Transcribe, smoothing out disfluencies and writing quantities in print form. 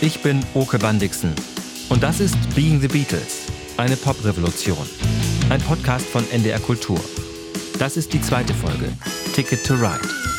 Ich bin Oke Bandixen und das ist Being the Beatles, eine Poprevolution. Ein Podcast von NDR Kultur. Das ist die zweite Folge, Ticket to Ride.